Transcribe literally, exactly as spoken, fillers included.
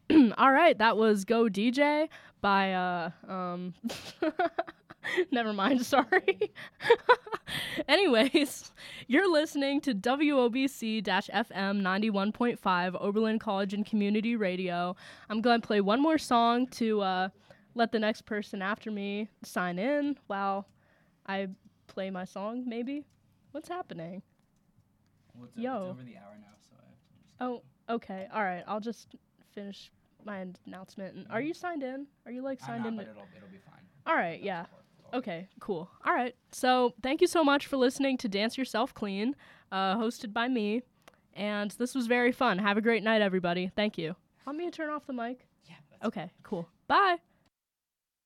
All right, that was Go D J by, uh, um, never mind, sorry. Anyways, you're listening to W O B C-F M ninety-one point five, Oberlin College and Community Radio. I'm going to play one more song to uh, let the next person after me sign in while I play my song, maybe? What's happening? Well, it's, Yo. It's over the hour now, so I have to just... Oh, okay. All right, I'll just finish my announcement. And are you signed in? Are you, like, signed I'm in? not, but it'll, it'll be fine. All right, yeah. Okay, cool. All right. So thank you so much for listening to Dance Yourself Clean, uh, hosted by me. And this was very fun. Have a great night, everybody. Thank you. Want me to turn off the mic? Yeah. Okay, cool. Bye.